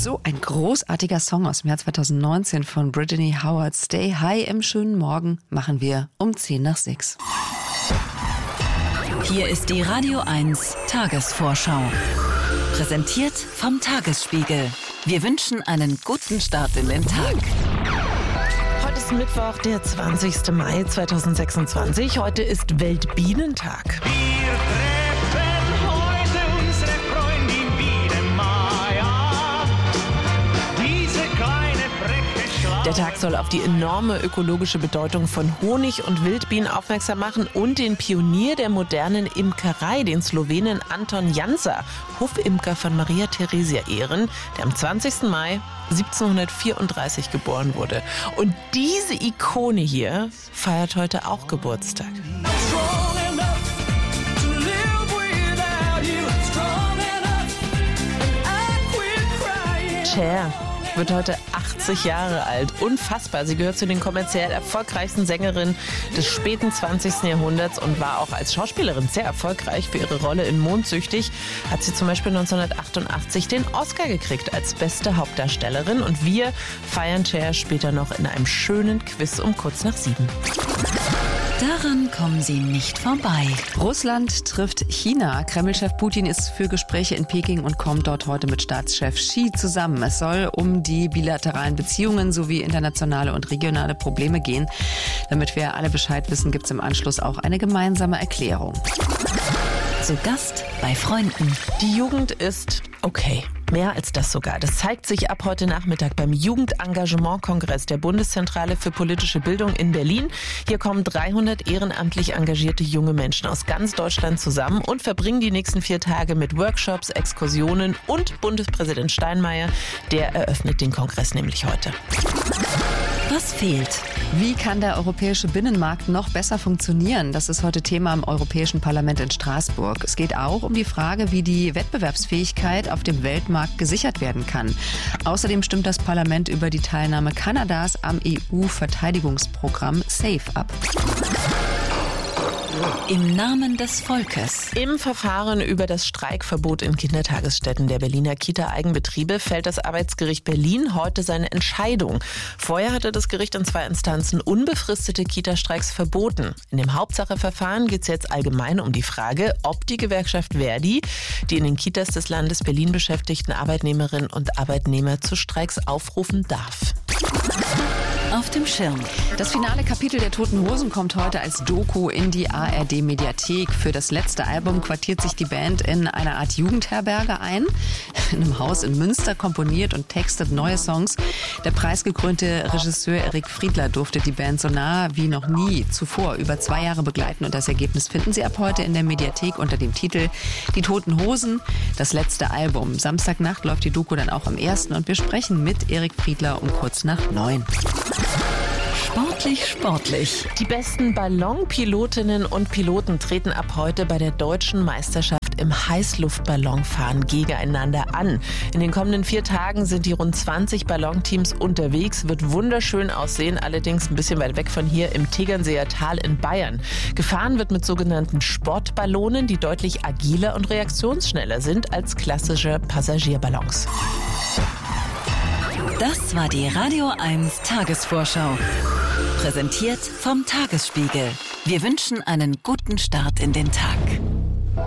So ein großartiger Song aus dem Jahr 2019 von Brittany Howard. Stay High im schönen Morgen machen wir um 10 nach 6. Hier ist die Radio 1 Tagesvorschau. Präsentiert vom Tagesspiegel. Wir wünschen einen guten Start in den Tag. Heute ist Mittwoch, der 20. Mai 2026. Heute ist Weltbienentag. Der Tag soll auf die enorme ökologische Bedeutung von Honig und Wildbienen aufmerksam machen und den Pionier der modernen Imkerei, den Slowenen Anton Jansa, Hofimker von Maria Theresia, ehren, der am 20. Mai 1734 geboren wurde. Und diese Ikone hier feiert heute auch Geburtstag. Cher wird heute 80 Jahre alt. Unfassbar. Sie gehört zu den kommerziell erfolgreichsten Sängerinnen des späten 20. Jahrhunderts und war auch als Schauspielerin sehr erfolgreich. Für ihre Rolle in Mondsüchtig hat sie zum Beispiel 1988 den Oscar gekriegt als beste Hauptdarstellerin. Und wir feiern Cher später noch in einem schönen Quiz um kurz nach 7. Daran kommen Sie nicht vorbei. Russland trifft China. Kreml-Chef Putin ist für Gespräche in Peking und kommt dort heute mit Staatschef Xi zusammen. Es soll um die bilateralen Beziehungen sowie internationale und regionale Probleme gehen. Damit wir alle Bescheid wissen, gibt es im Anschluss auch eine gemeinsame Erklärung. Zu Gast bei Freunden. Die Jugend ist okay. Mehr als das sogar. Das zeigt sich ab heute Nachmittag beim Jugendengagement-Kongress der Bundeszentrale für politische Bildung in Berlin. Hier kommen 300 ehrenamtlich engagierte junge Menschen aus ganz Deutschland zusammen und verbringen die nächsten 4 Tage mit Workshops, Exkursionen und Bundespräsident Steinmeier. Der eröffnet den Kongress nämlich heute. Was fehlt? Wie kann der europäische Binnenmarkt noch besser funktionieren? Das ist heute Thema im Europäischen Parlament in Straßburg. Es geht auch um die Frage, wie die Wettbewerbsfähigkeit auf dem Weltmarkt gesichert werden kann. Außerdem stimmt das Parlament über die Teilnahme Kanadas am EU-Verteidigungsprogramm SAFE ab. Im Namen des Volkes. Im Verfahren über das Streikverbot in Kindertagesstätten der Berliner Kita-Eigenbetriebe fällt das Arbeitsgericht Berlin heute seine Entscheidung. Vorher hatte das Gericht in 2 Instanzen unbefristete Kita-Streiks verboten. In dem Hauptsacheverfahren geht es jetzt allgemein um die Frage, ob die Gewerkschaft Verdi die in den Kitas des Landes Berlin beschäftigten Arbeitnehmerinnen und Arbeitnehmer zu Streiks aufrufen darf. Auf dem Schirm. Das finale Kapitel der Toten Hosen kommt heute als Doku in die ARD-Mediathek. Für das letzte Album quartiert sich die Band in einer Art Jugendherberge ein. In einem Haus in Münster komponiert und textet neue Songs. Der preisgekrönte Regisseur Erik Friedler durfte die Band so nah wie noch nie zuvor über 2 Jahre begleiten. Und das Ergebnis finden Sie ab heute in der Mediathek unter dem Titel Die Toten Hosen, das letzte Album. Samstagnacht läuft die Doku dann auch am 1. Und wir sprechen mit Erik Friedler um kurz nach 9. Sportlich, sportlich. Die besten Ballonpilotinnen und Piloten treten ab heute bei der deutschen Meisterschaft im Heißluftballonfahren gegeneinander an. In den kommenden 4 Tagen sind die rund 20 Ballonteams unterwegs. Wird wunderschön aussehen, allerdings ein bisschen weit weg von hier im Tegernseer Tal in Bayern. Gefahren wird mit sogenannten Sportballonen, die deutlich agiler und reaktionsschneller sind als klassische Passagierballons. Das war die Radio 1 Tagesvorschau. Präsentiert vom Tagesspiegel. Wir wünschen einen guten Start in den Tag.